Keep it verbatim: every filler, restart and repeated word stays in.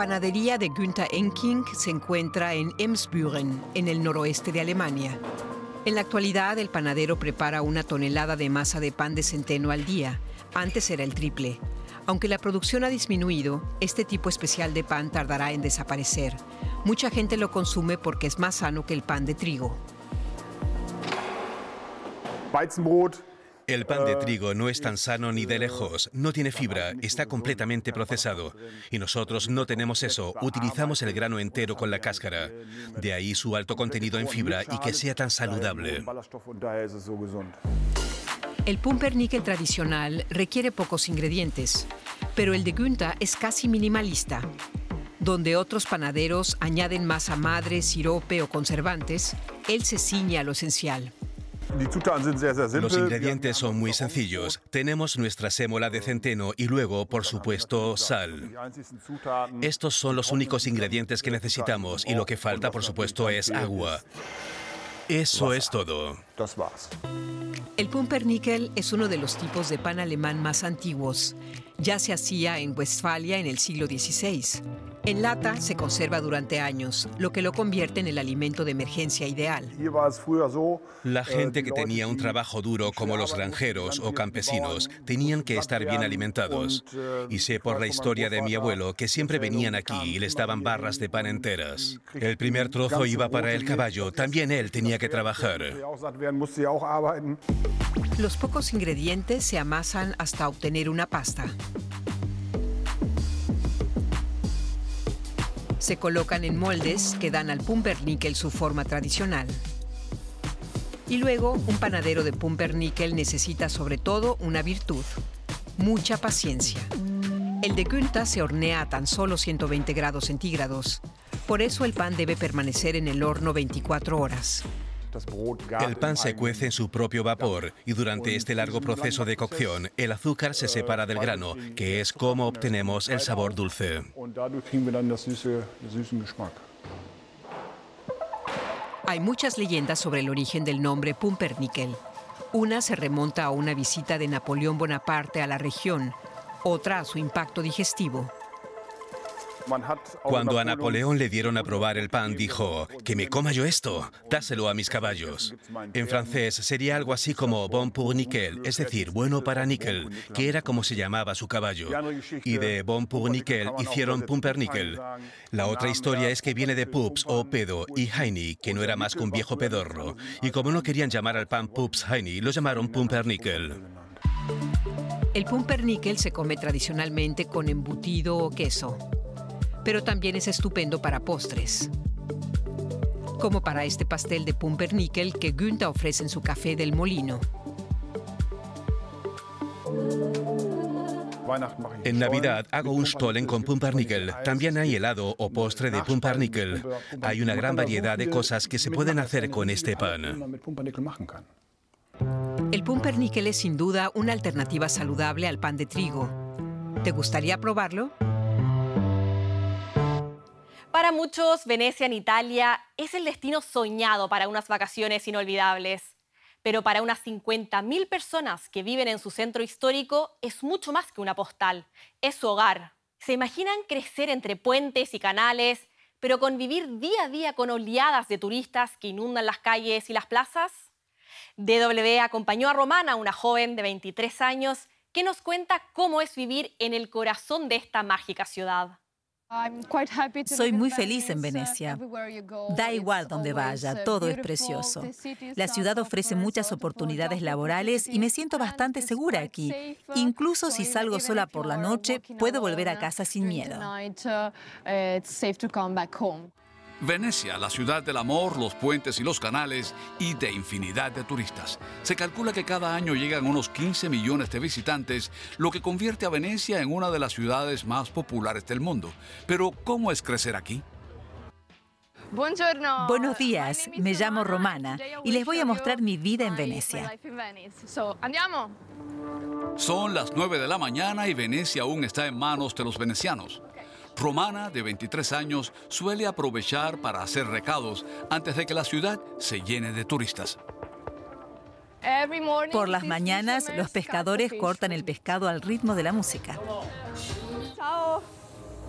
panadería de Günther Enking se encuentra en Emsbüren, en el noroeste de Alemania. En la actualidad, el panadero prepara una tonelada de masa de pan de centeno al día. Antes era el triple. Aunque la producción ha disminuido, este tipo especial de pan tardará en desaparecer. Mucha gente lo consume porque es más sano que el pan de trigo. Weizenbrot. El pan de trigo no es tan sano ni de lejos, no tiene fibra, está completamente procesado. Y nosotros no tenemos eso, utilizamos el grano entero con la cáscara. De ahí su alto contenido en fibra y que sea tan saludable. El pumpernickel tradicional requiere pocos ingredientes, pero el de Günther es casi minimalista. Donde otros panaderos añaden masa madre, sirope o conservantes, él se ciñe a lo esencial. Los ingredientes son muy sencillos. Tenemos nuestra sémola de centeno y luego, por supuesto, sal. Estos son los únicos ingredientes que necesitamos y lo que falta, por supuesto, es agua. Eso es todo. El pumpernickel es uno de los tipos de pan alemán más antiguos. Ya se hacía en Westfalia en el siglo dieciséis. En lata se conserva durante años, lo que lo convierte en el alimento de emergencia ideal. La gente que tenía un trabajo duro, como los granjeros o campesinos, tenían que estar bien alimentados. Y sé por la historia de mi abuelo que siempre venían aquí y les daban barras de pan enteras. El primer trozo iba para el caballo, también él tenía que trabajar. Los pocos ingredientes se amasan hasta obtener una pasta. Se colocan en moldes que dan al pumpernickel su forma tradicional. Y luego, un panadero de pumpernickel necesita sobre todo una virtud: mucha paciencia. El de Günther se hornea a tan solo ciento veinte grados centígrados. Por eso el pan debe permanecer en el horno veinticuatro horas. El pan se cuece en su propio vapor y durante este largo proceso de cocción, el azúcar se separa del grano, que es como obtenemos el sabor dulce. Hay muchas leyendas sobre el origen del nombre pumpernickel. Una se remonta a una visita de Napoleón Bonaparte a la región, otra a su impacto digestivo. Cuando a Napoleón le dieron a probar el pan, dijo: «¿Que me coma yo esto? Dáselo a mis caballos». En francés sería algo así como bon pour nickel, es decir, bueno para níquel, que era como se llamaba su caballo. Y de bon pour nickel hicieron pumpernickel. La otra historia es que viene de pups o pedo y Heini, que no era más que un viejo pedorro. Y como no querían llamar al pan pups Heini, lo llamaron pumpernickel. El pumpernickel se come tradicionalmente con embutido o queso, pero también es estupendo para postres, como para este pastel de pumpernickel que Günther ofrece en su café del molino. En Navidad hago un Stollen con pumpernickel. También hay helado o postre de pumpernickel. Hay una gran variedad de cosas que se pueden hacer con este pan. El pumpernickel es sin duda una alternativa saludable al pan de trigo. ¿Te gustaría probarlo? Para muchos, Venecia en Italia es el destino soñado para unas vacaciones inolvidables. Pero para unas cincuenta mil personas que viven en su centro histórico es mucho más que una postal, es su hogar. ¿Se imaginan crecer entre puentes y canales, pero convivir día a día con oleadas de turistas que inundan las calles y las plazas? D W acompañó a Romana, una joven de veintitrés años, que nos cuenta cómo es vivir en el corazón de esta mágica ciudad. Soy muy feliz en Venecia. Da igual donde vaya, todo es precioso. La ciudad ofrece muchas oportunidades laborales y me siento bastante segura aquí. Incluso si salgo sola por la noche, puedo volver a casa sin miedo. Venecia, la ciudad del amor, los puentes y los canales y de infinidad de turistas. Se calcula que cada año llegan unos quince millones de visitantes, lo que convierte a Venecia en una de las ciudades más populares del mundo. Pero, ¿cómo es crecer aquí? Buenos días, me llamo Romana y les voy a mostrar mi vida en Venecia. Son las nueve de la mañana y Venecia aún está en manos de los venecianos. Romana, de veintitrés años, suele aprovechar para hacer recados antes de que la ciudad se llene de turistas. Por las mañanas, los pescadores cortan el pescado al ritmo de la música.